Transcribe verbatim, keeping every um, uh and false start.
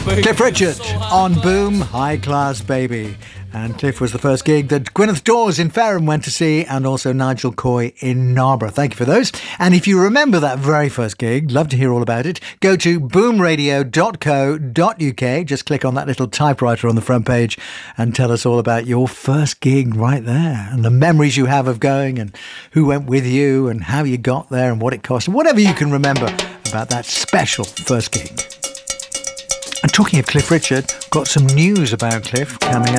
Cliff Richard on Boom, High Class Baby. And Cliff was the first gig that Gwyneth Dawes in Fareham went to see, and also Nigel Coy in Narborough. Thank you for those. And if you remember that very first gig, love to hear all about it, go to boom radio dot co dot uk. Just click on that little typewriter on the front page and tell us all about your first gig right there, and the memories you have of going, and who went with you, and how you got there, and what it cost, and whatever you can remember about that special first gig. And talking of Cliff Richard, got some news about Cliff coming up.